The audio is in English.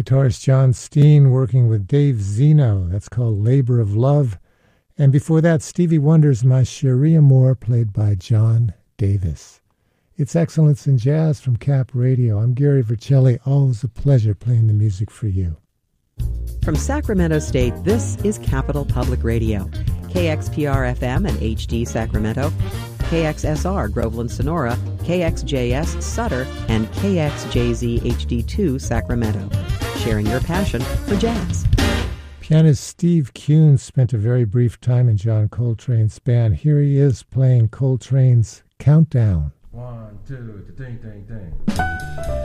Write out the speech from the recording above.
Guitarist John Steen working with Dave Zeno. That's called Labor of Love. And before that, Stevie Wonder's Ma Chérie Amour, played by John Davis. It's Excellence in Jazz from Cap Radio. I'm Gary Vercelli. Always a pleasure playing the music for you. From Sacramento State, this is Capital Public Radio. KXPR-FM and HD Sacramento, KXSR Groveland Sonora, KXJS Sutter, and KXJZ HD2 Sacramento. Sharing your passion for jazz. Pianist Steve Kuhn spent a very brief time in John Coltrane's band. Here he is playing Coltrane's Countdown. 1, 2, ding, ding, ding.